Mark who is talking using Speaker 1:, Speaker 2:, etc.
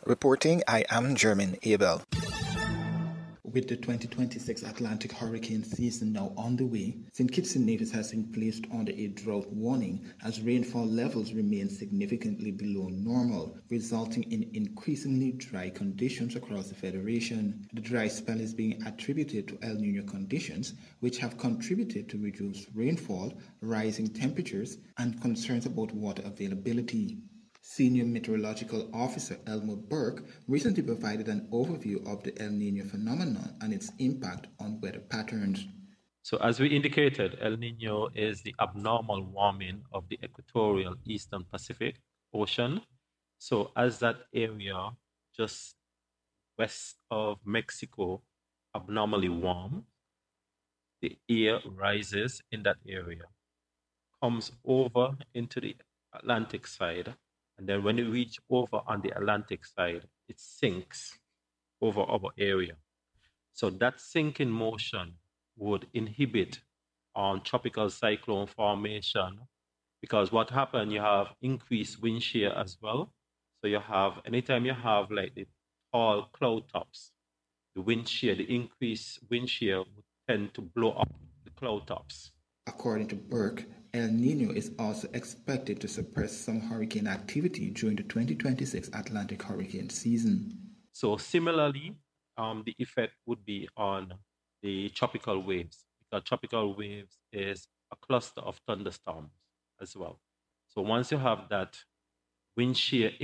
Speaker 1: Reporting, I am German Abel.
Speaker 2: With the 2026 Atlantic hurricane season now on the way, St. Kitts and Nevis has been placed under a drought warning as rainfall levels remain significantly below normal, resulting in increasingly dry conditions across the Federation. The dry spell is being attributed to El Nino conditions, which have contributed to reduced rainfall, rising temperatures, and concerns about water availability. Senior Meteorological Officer Elmo Burke recently provided an overview of the El Nino phenomenon and its impact on weather patterns.
Speaker 3: So, as we indicated, El Nino is the abnormal warming of the equatorial eastern Pacific Ocean. So, as that area just west of Mexico abnormally warm, the air rises in that area, comes over into the Atlantic side, and then when it reaches over on the Atlantic side, it sinks over our area. So that sinking motion would inhibit on tropical cyclone formation because what happened, you have increased wind shear as well. So you have, anytime you have like the tall cloud tops, the wind shear, the increased wind shear would tend to blow up the cloud tops.
Speaker 2: According to Burke, El Nino is also expected to suppress some hurricane activity during the 2026 Atlantic hurricane season.
Speaker 3: So similarly, the effect would be on the tropical waves because tropical waves is a cluster of thunderstorms as well. So once you have that wind shear